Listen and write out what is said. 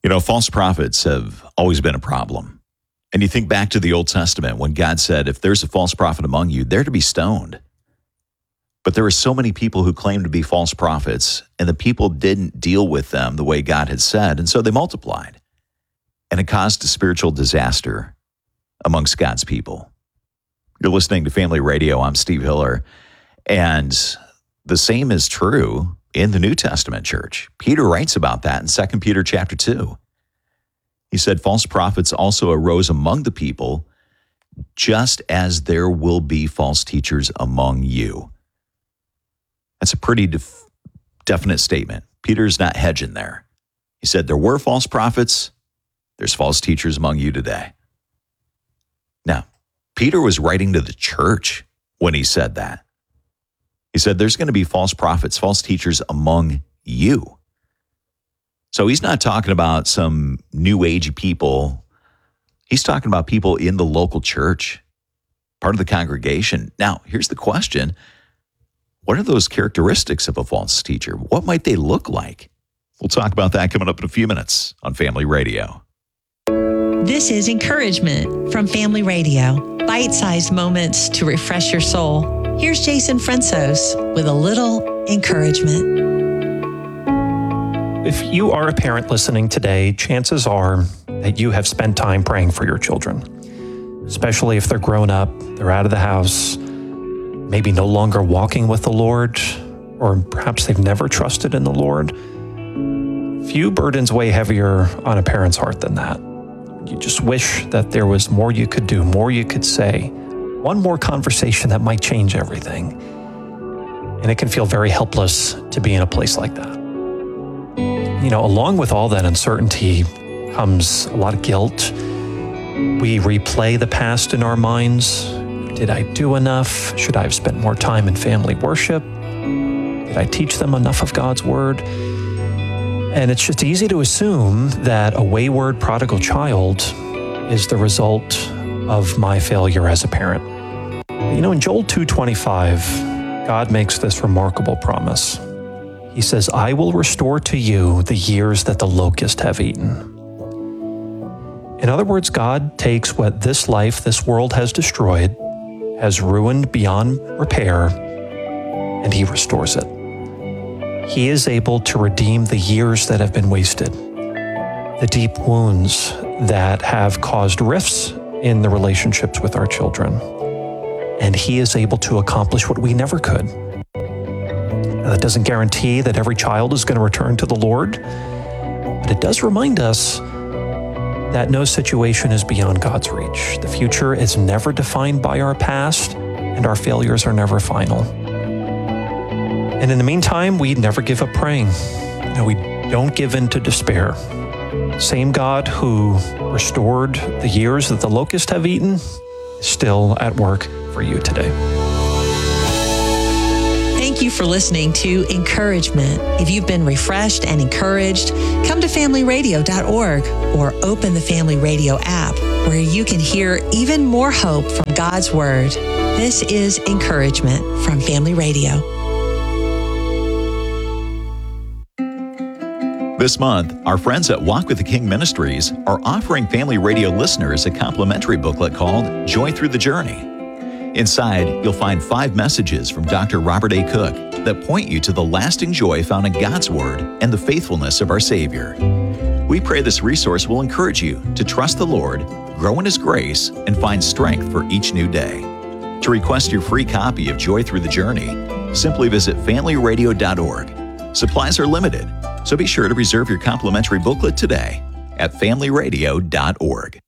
False prophets have always been a problem. And you think back to the Old Testament when God said, if there's a false prophet among you, they're to be stoned. But there were so many people who claimed to be false prophets, and the people didn't deal with them the way God had said, and so they multiplied. And it caused a spiritual disaster amongst God's people. You're listening to Family Radio. I'm Steve Hiller. And the same is true in the New Testament church. Peter writes about that in 2 Peter chapter 2. He said, false prophets also arose among the people, just as there will be false teachers among you. That's a pretty definite statement. Peter's not hedging there. He said there were false prophets. There's false teachers among you today. Now, Peter was writing to the church when he said that. He said there's going to be false prophets, false teachers among you. So he's not talking about some new age people. He's talking about people in the local church, part of the congregation. Now, here's the question. What are those characteristics of a false teacher? What might they look like? We'll talk about that coming up in a few minutes on Family Radio. This is Encouragement from Family Radio. Bite-sized moments to refresh your soul. Here's Jason Fransos with a little encouragement. If you are a parent listening today, chances are that you have spent time praying for your children, especially if they're grown up, they're out of the house, maybe no longer walking with the Lord, or perhaps they've never trusted in the Lord. Few burdens weigh heavier on a parent's heart than that. You just wish that there was more you could do, more you could say, one more conversation that might change everything. And it can feel very helpless to be in a place like that. Along with all that uncertainty comes a lot of guilt. We replay the past in our minds. Did I do enough? Should I have spent more time in family worship? Did I teach them enough of God's word? And it's just easy to assume that a wayward prodigal child is the result of my failure as a parent. In Joel 2:25, God makes this remarkable promise. He says, I will restore to you the years that the locust have eaten. In other words, God takes what this life, this world has destroyed, has ruined beyond repair, and he restores it. He is able to redeem the years that have been wasted, the deep wounds that have caused rifts in the relationships with our children. And he is able to accomplish what we never could. Now, that doesn't guarantee that every child is going to return to the Lord, but it does remind us that no situation is beyond God's reach. The future is never defined by our past, and our failures are never final. And in the meantime, we never give up praying. We don't give in to despair. Same God who restored the years that the locusts have eaten is still at work for you today. Thank you for listening to Encouragement. If you've been refreshed and encouraged, come to familyradio.org or open the Family Radio app where you can hear even more hope from God's Word. This is Encouragement from Family Radio. This month, our friends at Walk with the King Ministries are offering Family Radio listeners a complimentary booklet called Joy Through the Journey. Inside, you'll find 5 messages from Dr. Robert A. Cook that point you to the lasting joy found in God's Word and the faithfulness of our Savior. We pray this resource will encourage you to trust the Lord, grow in His grace, and find strength for each new day. To request your free copy of Joy Through the Journey, simply visit familyradio.org. Supplies are limited, so be sure to reserve your complimentary booklet today at familyradio.org.